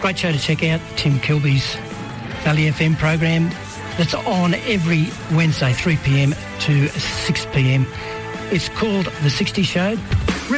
great show to check out, Tim Kilby's Valley FM program that's on every Wednesday, 3 p.m. to 6 p.m. It's called The 60 Show.